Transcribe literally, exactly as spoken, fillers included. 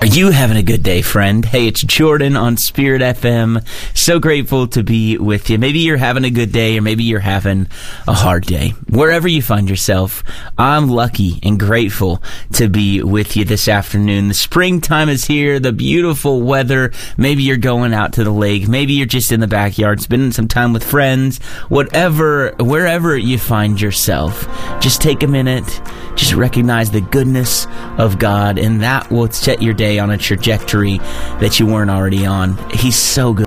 Are you having a good day, friend? Hey, it's Jordan on Spirit F M. So grateful to be with you. Maybe you're having a good day, or maybe you're having a hard day. Wherever you find yourself, I'm lucky and grateful to be with you this afternoon. The springtime is here, the beautiful weather. Maybe you're going out to the lake. Maybe you're just in the backyard, spending some time with friends. Whatever, wherever you find yourself, just take a minute. Just recognize the goodness of God, and that will set your day on a trajectory that you weren't already on. He's so good.